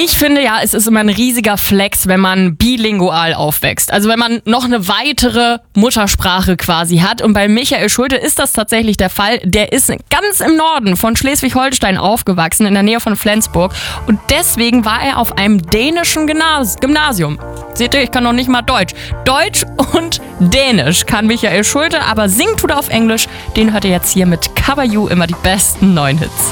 Ich finde ja, es ist immer ein riesiger Flex, wenn man bilingual aufwächst. Also wenn man noch eine weitere Muttersprache quasi hat. Und bei Michael Schulte ist das tatsächlich der Fall. Der ist ganz im Norden von Schleswig-Holstein aufgewachsen, in der Nähe von Flensburg. Und deswegen war er auf einem dänischen Gymnasium. Seht ihr, ich kann noch nicht mal Deutsch. Deutsch und Dänisch kann Michael Schulte, aber singt tut er auf Englisch. Den hört ihr jetzt hier mit Cover You, immer die besten neuen Hits.